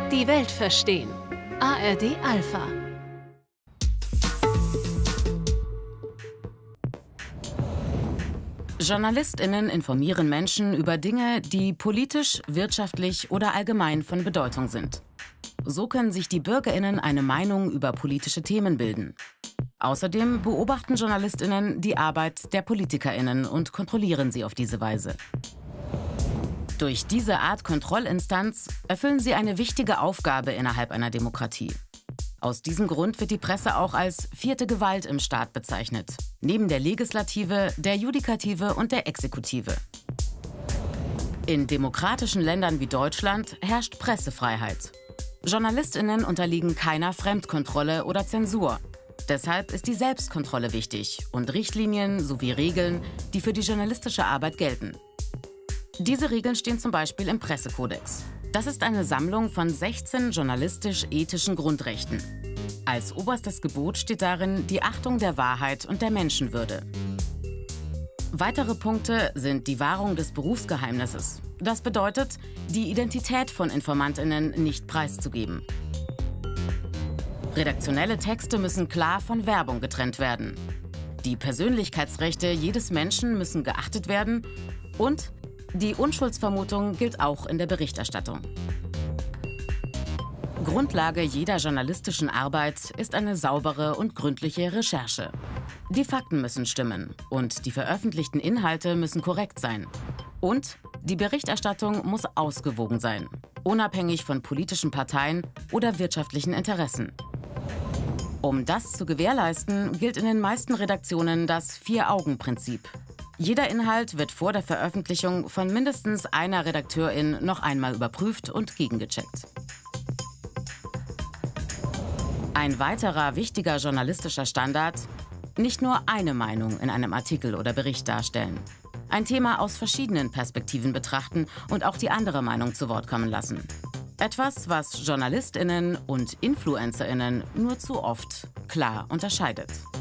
Die Welt verstehen. ARD Alpha. JournalistInnen informieren Menschen über Dinge, die politisch, wirtschaftlich oder allgemein von Bedeutung sind. So können sich die BürgerInnen eine Meinung über politische Themen bilden. Außerdem beobachten JournalistInnen die Arbeit der PolitikerInnen und kontrollieren sie auf diese Weise. Durch diese Art Kontrollinstanz erfüllen sie eine wichtige Aufgabe innerhalb einer Demokratie. Aus diesem Grund wird die Presse auch als vierte Gewalt im Staat bezeichnet, neben der Legislative, der Judikative und der Exekutive. In demokratischen Ländern wie Deutschland herrscht Pressefreiheit. JournalistInnen unterliegen keiner Fremdkontrolle oder Zensur. Deshalb ist die Selbstkontrolle wichtig und Richtlinien sowie Regeln, die für die journalistische Arbeit gelten. Diese Regeln stehen zum Beispiel im Pressekodex. Das ist eine Sammlung von 16 journalistisch-ethischen Grundrechten. Als oberstes Gebot steht darin die Achtung der Wahrheit und der Menschenwürde. Weitere Punkte sind die Wahrung des Berufsgeheimnisses. Das bedeutet, die Identität von InformantInnen nicht preiszugeben. Redaktionelle Texte müssen klar von Werbung getrennt werden. Die Persönlichkeitsrechte jedes Menschen müssen geachtet werden und die Unschuldsvermutung gilt auch in der Berichterstattung. Grundlage jeder journalistischen Arbeit ist eine saubere und gründliche Recherche. Die Fakten müssen stimmen und die veröffentlichten Inhalte müssen korrekt sein. Und die Berichterstattung muss ausgewogen sein, unabhängig von politischen Parteien oder wirtschaftlichen Interessen. Um das zu gewährleisten, gilt in den meisten Redaktionen das Vier-Augen-Prinzip. Jeder Inhalt wird vor der Veröffentlichung von mindestens einer Redakteurin noch einmal überprüft und gegengecheckt. Ein weiterer wichtiger journalistischer Standard: nicht nur eine Meinung in einem Artikel oder Bericht darstellen. Ein Thema aus verschiedenen Perspektiven betrachten und auch die andere Meinung zu Wort kommen lassen. Etwas, was JournalistInnen und InfluencerInnen nur zu oft klar unterscheidet.